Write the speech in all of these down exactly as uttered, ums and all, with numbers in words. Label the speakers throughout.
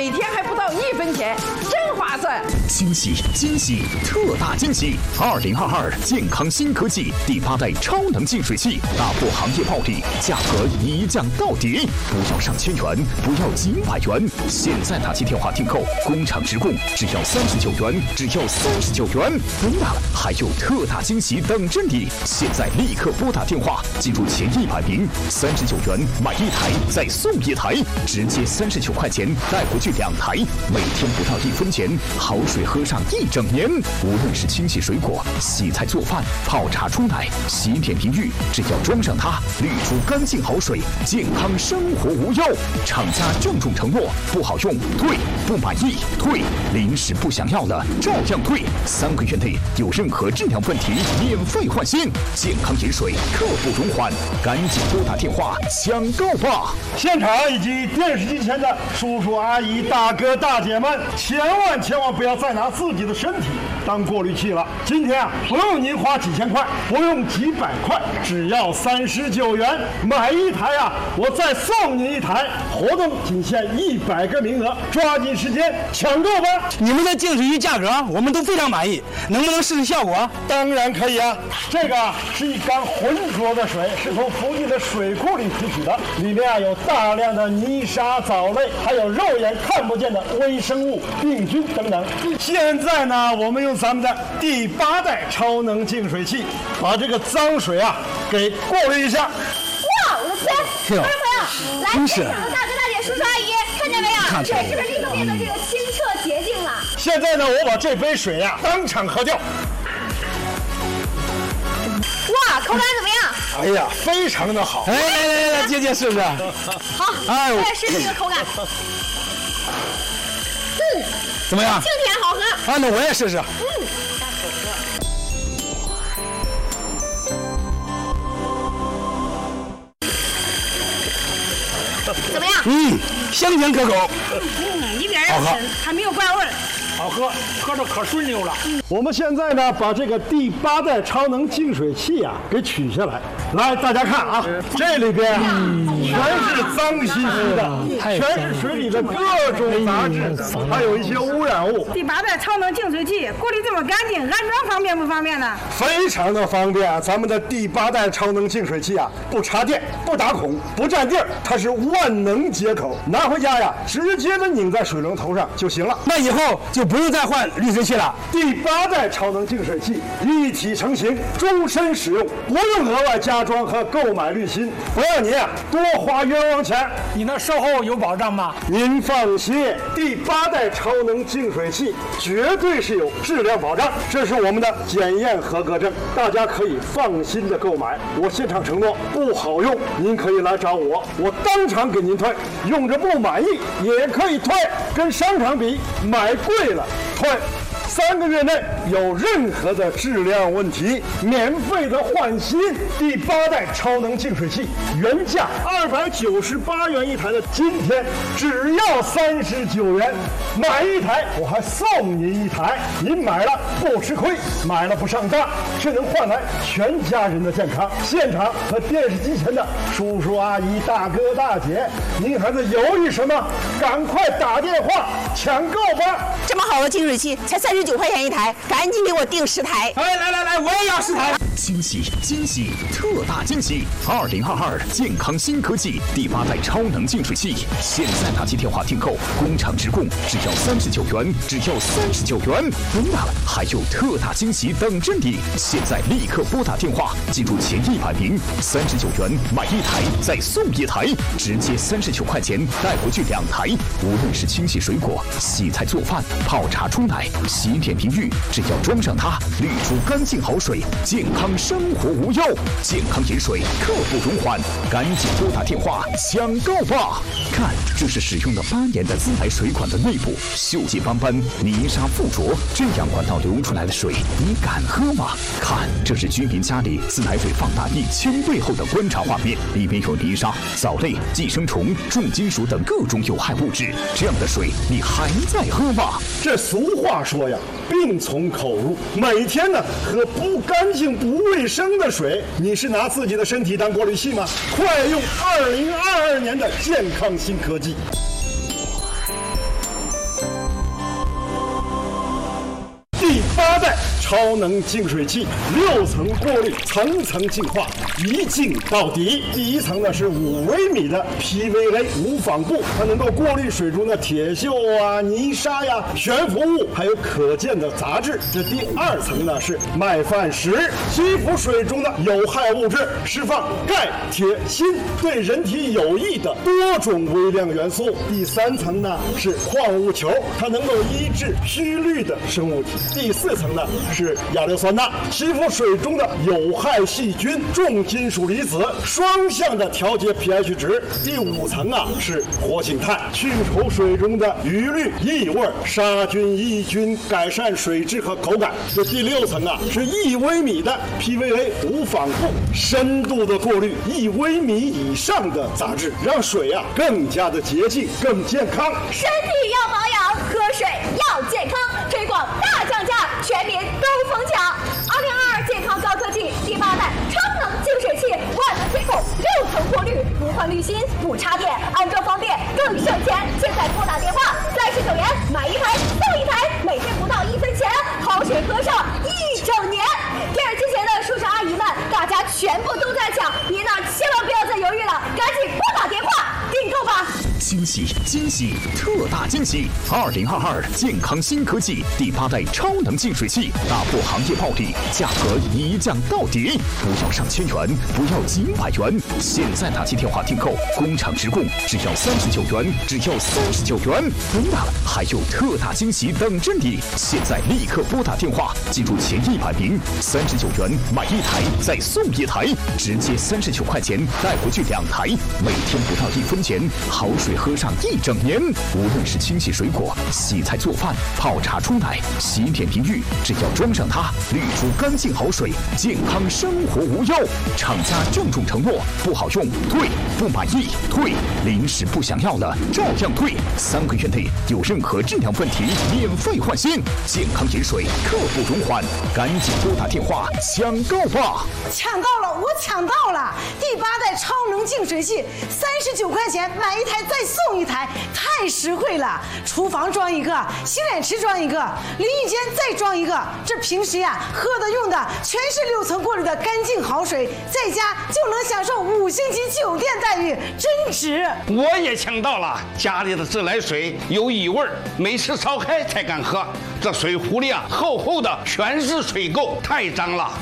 Speaker 1: 每天还不到一分钱，真划算！
Speaker 2: 惊喜惊喜特大惊喜！二零二二健康新科技第八代超能净水器，打破行业暴利，价格一降到底，不要上千元，不要几百元，现在打起电话订购，工厂直供，只要三十九元，只要三十九元。对了，还有特大惊喜等着你！现在立刻拨打电话，记住前一百名，三十九元买一台再送一台，直接三十九块钱带回去两台，每天不到一分钱，好水喝上一整年。无论是清洗水果、洗菜做饭、泡茶冲奶、洗脸淋浴，只要装上它，滤出干净好水，健康生活无忧。厂家郑重承诺，不好用退，不满意退，临时不想要了照样退，三个月内有任何质量问题免费换新。健康饮水刻不容缓，赶紧拨打电话抢购吧！
Speaker 3: 现场以及电视机前的叔叔阿姨、大哥大姐们，千万千万不要再拿自己的身体当过滤器了。今天啊，不用您花几千块，不用几百块，只要三十九元买一台啊，我再送您一台。活动仅限一百个名额，抓紧时间抢购吧！
Speaker 4: 你们的净水器价格我们都非常满意，能不能试试效果？
Speaker 3: 当然可以啊！这个是一缸浑浊的水，是从附近的水库里提取的，里面啊有大量的泥沙、藻类，还有肉眼看不见的微生物、病菌等等。现在呢，我们用咱们的第八代超能净水器，把这个脏水啊给过滤一下。
Speaker 5: 哇，我的天！观众朋友，来现场的大哥大姐、叔叔阿姨，看见没有？水是不是立刻变得这个清澈洁净了？
Speaker 3: 现在呢，我把这杯水呀、啊、当场喝掉。
Speaker 5: 哇，口感怎么样？
Speaker 3: 哎呀，非常的好！
Speaker 4: 哎，来来来，姐姐试试。
Speaker 5: 好，哎，我也试试这个口感。嗯，
Speaker 4: 怎么样？
Speaker 5: 清甜好喝。
Speaker 4: 啊，那我也试试。
Speaker 5: 嗯。怎么样？
Speaker 4: 嗯，香甜可口。
Speaker 5: 嗯，一点也不深，还没有怪味儿。
Speaker 3: 好喝，喝着可顺溜了。我们现在呢，把这个第八代超能净水器啊给取下来。来，大家看啊，这里边啊全是脏兮兮的，全是水里的各种杂质，还有一些污染物。
Speaker 6: 第八代超能净水器过滤这么干净，安装方便不方便呢？
Speaker 3: 非常的方便啊！咱们的第八代超能净水器啊，不插电，不打孔，不占地儿，它是万能接口，拿回家呀，直接的拧在水龙头上就行了。
Speaker 4: 那以后就不用再换滤水器了。
Speaker 3: 第八代超能净水器一体成型，终身使用，不用额外加装和购买滤芯，不让您啊多花冤枉钱。
Speaker 4: 你那售后有保障吗？
Speaker 3: 您放心，第八代超能净水器绝对是有质量保障，这是我们的检验合格证，大家可以放心的购买。我现场承诺，不好用您可以来找我，我当场给您退，用着不满意也可以退，跟商场比买贵了退。三个月内有任何的质量问题，免费的换新。第八代超能净水器原价二百九十八元一台的，今天只要三十九元，买一台我还送您一台。您买了不吃亏，买了不上当，却能换来全家人的健康。现场和电视机前的叔叔阿姨、大哥大姐，您还在犹豫什么？赶快打电话抢购吧！
Speaker 7: 这么好的净水器才三十九块钱一台，赶紧给我订十台！
Speaker 4: 哎，来来来，我也要十台！
Speaker 2: 惊喜惊喜特大惊喜！二零二二健康新科技第八代超能净水器，现在打起电话订购，工厂直供，只要三十九元，只要三十九元。对了，还有特大惊喜等着你！现在立刻拨打电话，记住前一百名，三十九元买一台再送一台，直接三十九块钱带回去两台。无论是清洗水果、洗菜做饭、泡茶冲奶、洗脸淋浴，只要装上它，滤出干净好水，健康生活无忧。健康饮水刻不容缓，赶紧拨打电话抢购吧！看，这是使用了八年的自来水管的内部，锈迹斑斑，泥沙附着，这样管道流出来的水，你敢喝吗？看，这是居民家里自来水放大一千倍后的观察画面，里面有泥沙、藻类、寄生虫、重金属等各种有害物质，这样的水你还在喝吗？
Speaker 3: 这俗话说呀，病从口入。每天呢喝不干净、不卫生的水，你是拿自己的身体当过滤器吗？快用二零二二年的健康新科技！ 超能净水器，六层过滤，层层净化，一净到底。第一层呢是五微米的 P V A 无纺布，它能够过滤水中的铁锈啊、泥沙呀、悬浮物，还有可见的杂质。这第二层呢是麦饭石，吸附水中的有害物质，释放钙、铁、锌，对人体有益的多种微量元素。第三层呢是矿物球，它能够医治虚氯的生物体。第四层呢是亚硫酸钠，吸附水中的有害细菌、重金属离子，双向的调节 pH 值。第五层啊是活性炭，去除水中的余氯、异味、杀菌抑菌，改善水质和口感。这第六层啊是一微米的 P V A 无纺布，深度的过滤一微米以上的杂质，让水啊更加的洁净、更健康。
Speaker 5: 身体要保养，喝水要健康，推广大降价，全民都疯抢。二零二二健康高科技第八代超能净水器，万能接口，六层过滤，不换滤芯，不插电，安装方便，更省钱。现在拨打电话三十九元买一台送一台，每天不到一分钱，好水喝上一整年。电视机前的叔叔阿姨们，大家全部都在抢，您呢千万不要再犹豫了，赶紧拨打电话订购吧。
Speaker 2: 惊喜惊喜特大惊喜！二零二二健康新科技第八代超能净水器，打破行业暴利，价格一降到底，不要上千元，不要几百元，现在打起电话订购，工厂直供，只要三十九元，只要三十九元。真的，还有特大惊喜等着你！现在立刻拨打电话，进入前一百名，三十九元买一台再送一台，直接三十九块钱带回去两台，每天不到一分钱，好水喝上一整年。无论是清洗水果、洗菜做饭、泡茶冲奶、洗脸淋浴，只要装上它，滤出干净好水，健康生活无忧。厂家郑重承诺，不好用退，不满意退，临时不想要了照样退，三个月内有任何质量问题免费换新。健康饮水刻不容缓，赶紧拨打电话抢购吧！
Speaker 6: 抢到了，我抢到了！第八代超能净水器，三十九块钱买一台再送一台，太实惠了！厨房装一个，洗脸池装一个，淋浴间再装一个。这平时呀喝的用的全是六层过滤的干净好水，在家就能享受五星级酒店待遇，真值！
Speaker 8: 我也抢到了，家里的自来水有异味，每次烧开才敢喝。这水壶里啊厚厚的全是水垢，太脏了。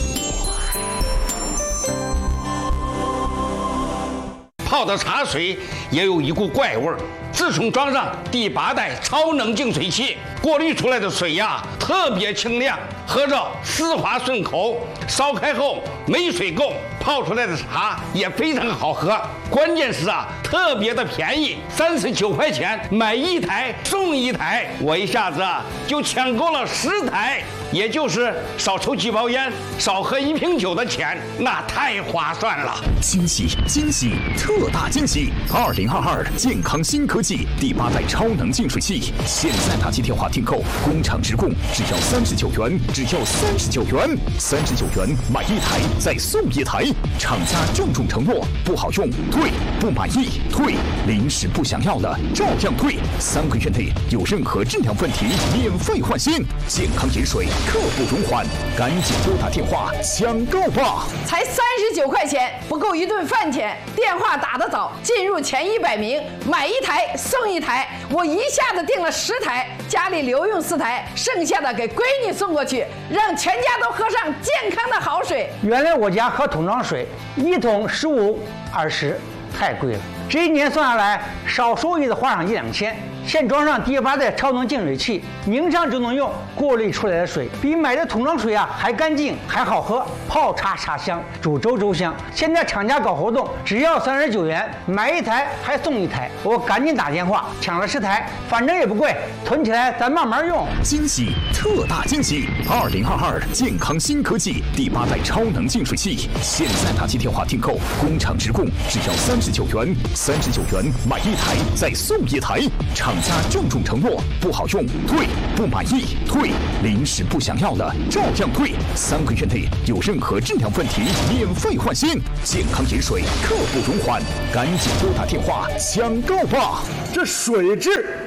Speaker 8: 泡的茶水也有一股怪味儿。自从装上第八代超能净水器，过滤出来的水呀特别清亮，喝着丝滑顺口，烧开后没水垢，泡出来的茶也非常好喝。关键是啊特别的便宜，三十九块钱买一台送一台，我一下子啊就抢购了十台，也就是少抽几包烟，少喝一瓶酒的钱，那太划算了。
Speaker 2: 惊喜惊喜特大惊喜！二零二二健康新科技第八代超能净水器，现在打起电话订购，工厂直供，只要三十九元，只要三十九元，三十九元买一台再送一台。厂家郑重承诺，不好用退，不满意退，临时不想要了照样退，三个月内有任何质量问题免费换新。健康饮水刻不容缓，赶紧拨打电话抢购吧！
Speaker 1: 才三十九块钱，不够一顿饭钱。电话打得早，进入前一百名，买一台送一台。我一下子订了十台，家里留用四台，剩下的给闺女送过去，让全家都喝上健康的好水。
Speaker 9: 原来我家喝桶装水，一桶十五、二十，太贵了。这一年算下来，少收益的花上一两千。现装上第八代超能净水器，拧上就能用，过滤出来的水比买的桶装水啊还干净还好喝，泡茶茶香，煮粥粥香。现在厂家搞活动，只要三十九元买一台还送一台，我赶紧打电话抢了十台，反正也不贵，囤起来咱慢慢用。
Speaker 2: 惊喜特大惊喜！二零二二健康新科技第八代超能净水器，现在打起电话订购，工厂直供，只要三十九元，三十九元买一台再送一台。厂家郑重承诺，不好用退，不满意退，临时不想要了照样退，三个月内有任何质量问题免费换新。健康饮水刻不容缓，赶紧拨打电话抢购吧！
Speaker 3: 这水质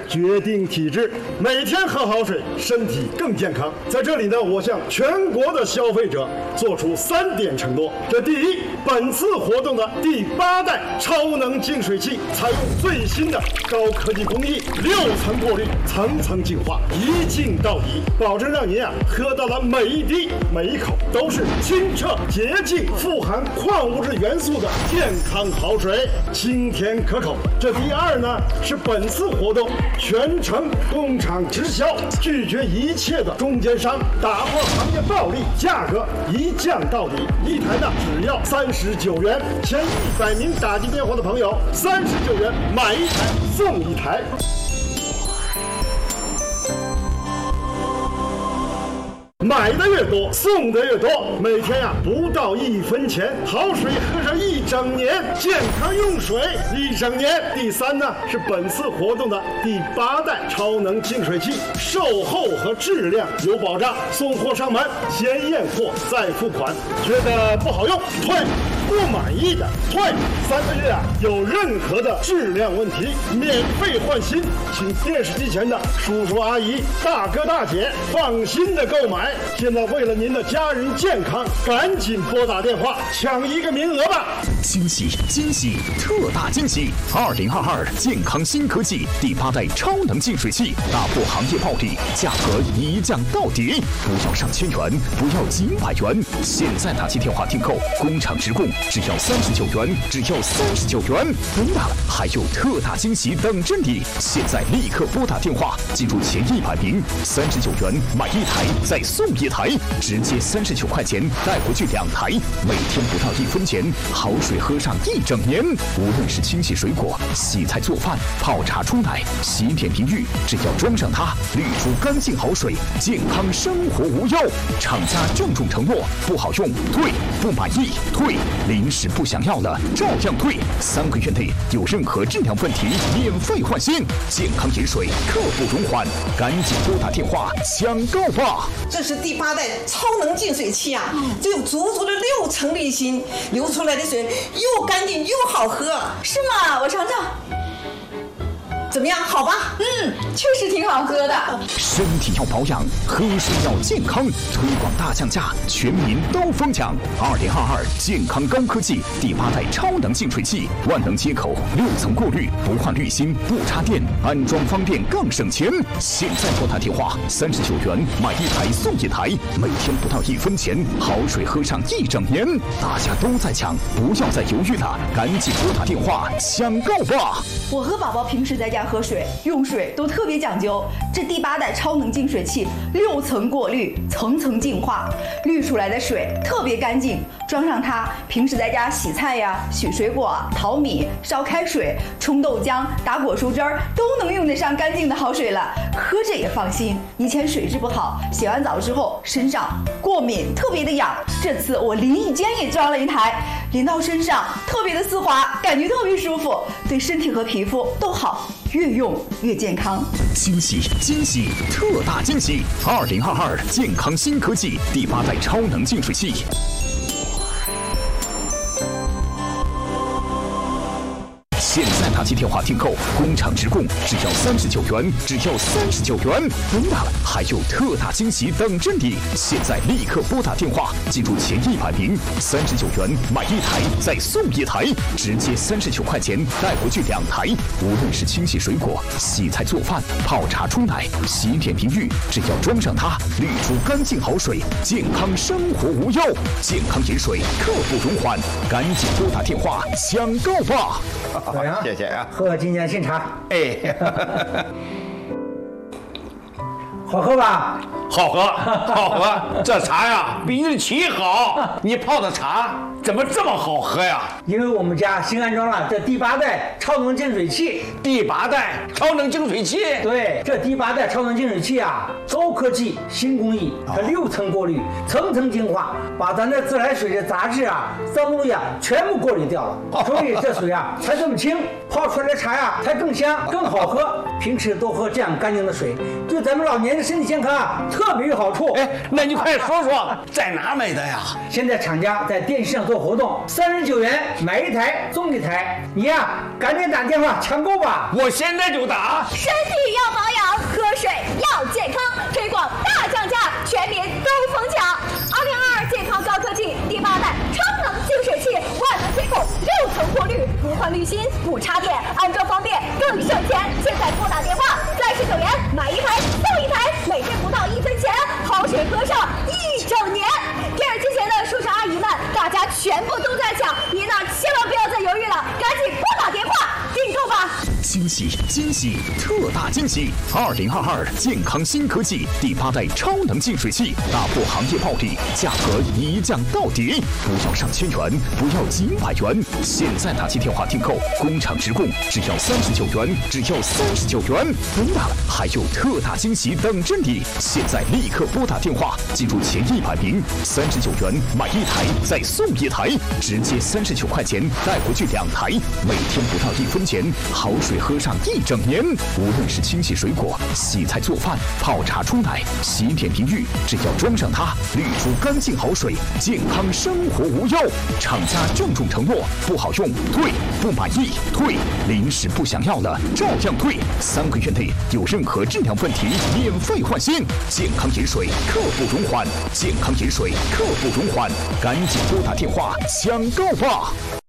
Speaker 3: 决定体质，每天喝好水，身体更健康。在这里呢，我向全国的消费者做出三点承诺：这第一，本次活动的第八代超能净水器采用最新的高科技工艺，六层过滤，层层净化，一净到底，保证让您啊喝到了每一滴每一口都是清澈洁净、富含矿物质元素的健康好水，清甜可口。这第二呢，是本次活动全程工厂直销，拒绝一切的中间商，打破行业暴利，价格一降到底，一台呢只要三十九元，前一百名打进电话的朋友，三十九元买一台送一台。买的越多，送的越多，每天呀、啊、不到一分钱，好水喝上一整年，健康用水一整年。第三呢是本次活动的第八代超能净水器，售后和质量有保障，送货上门先验货再付款，觉得不好用退，不满意的退，三个月啊有任何的质量问题免费换新，请电视机前的叔叔阿姨、大哥大姐放心的购买。现在为了您的家人健康，赶紧拨打电话抢一个名额吧！
Speaker 2: 惊喜惊喜特大惊喜！二零二二健康新科技第八代超能净水器，打破行业暴利，价格一降到底，不要上千元，不要几百元，现在打起电话订购，工厂直供，只要三十九元，只要三十九元，不大了，还有特大惊喜等着你！现在立刻拨打电话，记住前一百名，三十九元买一台再送一台，直接三十九块钱带回去两台，每天不到一分钱，好水喝上一整年。无论是清洗水果、洗菜做饭、泡茶冲奶、洗脸淋浴，只要装上它，滤出干净好水，健康生活无忧。厂家郑重承诺，不好用退，不满意退，临时不想要了照样退，三个月内有任何质量问题免费换新，健康饮水刻不容缓，赶紧拨打电话抢购吧！
Speaker 7: 这是第八代超能净水器啊，这有足足的六层滤芯，流出来的水又干净又好喝。
Speaker 5: 是吗？我尝尝。
Speaker 7: 怎么样？好吧？
Speaker 5: 嗯，确实挺好喝的。
Speaker 2: 身体要保养，喝水要健康，推广大降价，全民都疯抢。二零二二健康高科技第八代超能净水器，万能接口，六层过滤，不换滤芯，不插电，安装方便更省钱。现在拨打电话，三十九元买一台送一台，每天不到一分钱，好水喝上一整年。大家都在抢，不要再犹豫了，赶紧拨打电话抢购吧！
Speaker 5: 我和宝宝平时在家喝水用水都特别讲究，这第八代超能净水器六层过滤，层层净化，滤出来的水特别干净，装上它，平时在家洗菜呀、洗水果、淘米、烧开水、冲豆浆、打果蔬汁儿都能用得上干净的好水了，喝着也放心。以前水质不好，洗完澡之后身上过敏，特别的痒，这次我淋浴间也装了一台，淋到身上特别的丝滑，感觉特别舒服，对身体和皮肤都好，越用越健康。
Speaker 2: 惊喜惊喜特大惊喜！二零二二健康新科技第八代超能净水器。现在打起电话订购，工厂直供，只要三十九元，只要三十九元，不大了，还有特大惊喜等着你！现在立刻拨打电话，记住前一百名，三十九元买一台再送一台，直接三十九块钱带回去两台。无论是清洗水果、洗菜做饭、泡茶冲奶、洗脸淋浴，只要装上它，滤出干净好水，健康生活无忧。健康饮水刻不容缓，赶紧拨打电话抢购吧！
Speaker 8: 谢谢啊，
Speaker 9: 喝今天新茶，
Speaker 8: 哎，
Speaker 9: 好喝吧？
Speaker 8: 好喝，好喝，这茶呀比日旗好。你泡的茶怎么这么好喝呀？
Speaker 9: 因为我们家新安装了这第八代超能净水器。
Speaker 8: 第八代超能净水器？
Speaker 9: 对，这第八代超能净水器啊，高科技新工艺，它六层过滤，层层净化，把咱这自来水的杂质啊、脏东西啊全部过滤掉了，所以这水啊才这么清，泡出来的茶呀才更香、更好喝。平时多喝这样干净的水，对咱们老年人身体健康啊特别有好处。
Speaker 8: 哎，那你快说说在哪买的呀？
Speaker 9: 现在厂家在电视上做活动，三十九元买一台送一台，你呀赶紧打电话抢购吧！
Speaker 8: 我现在就打。
Speaker 5: 身体要
Speaker 2: 喜，惊喜特大惊喜！二零二二健康新科技第八代超能净水器，打破行业暴利，价格一降到底，不要上千元，不要几百元，现在打起电话订购，工厂直供，只要三十九元，只要三十九元，不了，还有特大惊喜等着你！现在立刻拨打电话，记住前一百名，三十九元买一台再送一台，直接三十九块钱带回去两台，每天不到一分钱，好水喝上一整年。无论是清洗水果、洗菜做饭、泡茶冲奶、洗脸淋浴，只要装上它，滤出干净好水，健康生活无忧。厂家郑重承诺，不好用退，不满意退，临时不想要了照样退，三个月内有任何质量问题免费换新。健康饮水刻不容缓，健康饮水刻不容缓，赶紧拨打电话抢购吧！